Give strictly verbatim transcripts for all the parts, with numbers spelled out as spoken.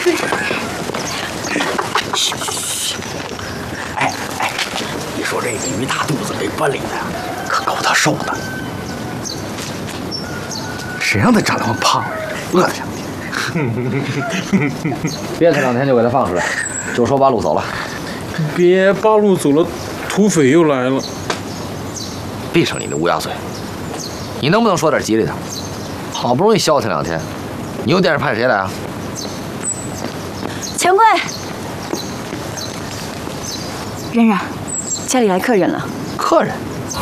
嘘嘘。哎哎，你说这鱼大肚子这本领呢，可够他受的。谁让他长那么胖？饿两天。 憋他两天就给他放出来，就说八路走了。 别八路走了，土匪又来了。 闭上你的乌鸦嘴！你能不能说点吉利的？好不容易消停两天，你有电视派谁来啊？ 钱柜，冉冉，家里来客人了。 客人？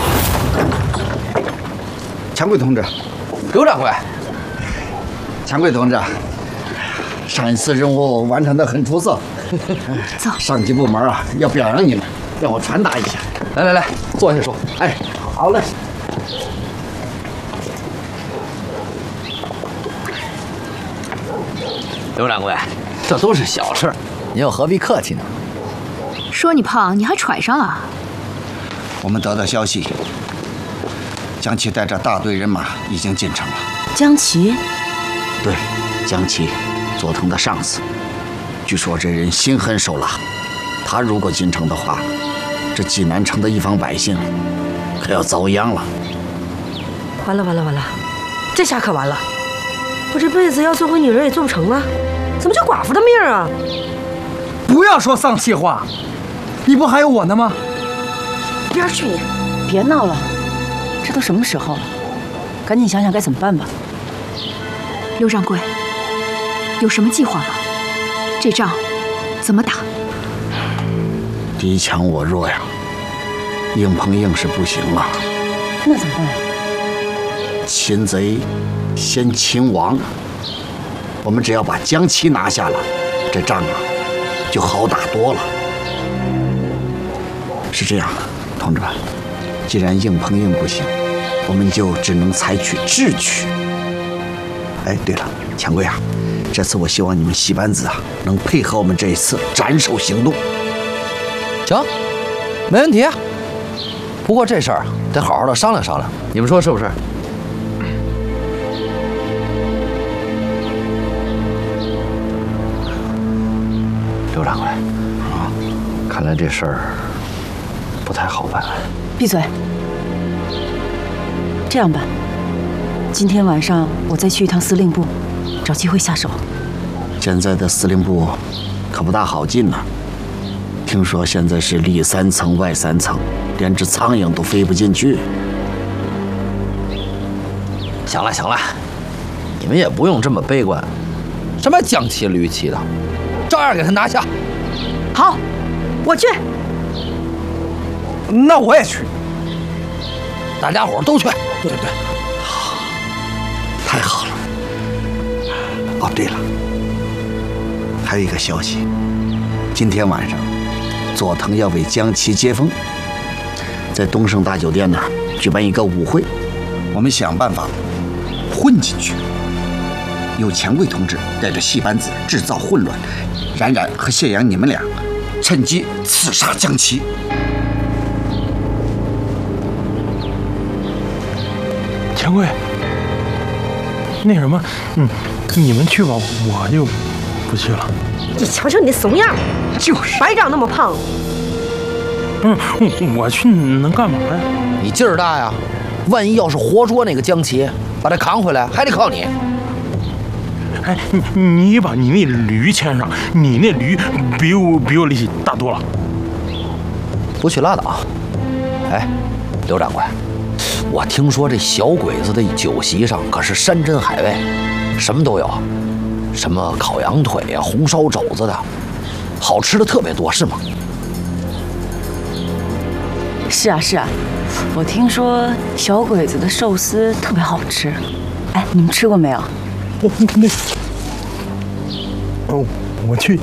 钱柜同志， 刘掌柜。 钱柜同志，上一次任务完成的很出色。 走， 上级部门啊要表扬你们，让我传达一下。 来来来，坐下说。 哎，好嘞。 刘掌柜，这都是小事，您又何必客气呢？ 说你胖，你还揣上了。 我们得到消息，江琪带着大队人马已经进城了。 江琪？ 对，江琪，佐藤的上司。据说这人心狠手辣，他如果进城的话，这济南城的一方百姓可要遭殃了。 完了完了完了，这下可完了！我这辈子要做回女人也做不成了，怎么就寡妇的命啊？ 不要说丧气话，你不还有我呢吗？ 边去你！ 别闹了，这都什么时候了？赶紧想想该怎么办吧。刘掌柜，有什么计划吗？这仗怎么打？ 敌强我弱呀，硬碰硬是不行了。 那怎么办？ 擒贼先擒王，我们只要把江琪拿下了，这仗啊就好打多了。是这样的，同志们，既然硬碰硬不行，我们就只能采取智取。哎，对了，钱柜啊，这次我希望你们戏班子啊能配合我们这一次斩首行动。 行，没问题啊。不过这事儿得好好的商量商量，你们说是不是？刘掌柜，啊，看来这事儿不太好办。 闭嘴！这样办，今天晚上我再去一趟司令部，找机会下手。 现在的司令部可不大好进呐、啊，听说现在是里三层外三层，连只苍蝇都飞不进去。 行了行了，你们也不用这么悲观，什么江琪吕琪的，照样给他拿下。 好，我去。 那我也去。 大家伙都去。 对对对。 好，太好了。哦，对了，还有一个消息，今天晚上佐藤要为江琪接风，在东盛大酒店呢举办一个舞会，我们想办法混进去。由钱柜同志带着戏班子制造混乱，冉冉和谢阳你们俩趁机刺杀江琪。 钱柜，那什么，嗯，你们去吧，我就不去了。 你瞧瞧你那怂样， 就是白长那么胖。 嗯，我去能干嘛呀？ 你劲儿大呀，万一要是活捉那个江琪，把他扛回来，还得靠你。 哎，你你把你那驴牵上，你那驴比我比我力气大多了。 不去拉倒。哎，刘掌柜，我听说这小鬼子的酒席上可是山珍海味，什么都有，什么烤羊腿呀、红烧肘子的，好吃的特别多，是吗？ 是啊是啊，我听说小鬼子的寿司特别好吃。哎，你们吃过没有？ 我那，哦，我去。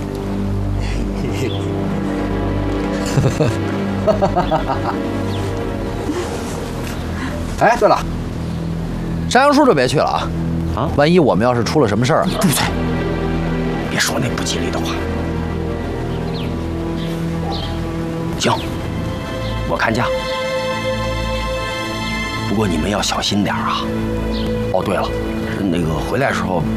哎，对了，山羊叔就别去了啊！啊，万一我们要是出了什么事儿， 你住嘴！别说那不吉利的话。行，我看家。不过你们要小心点啊！哦，对了，那个回来的时候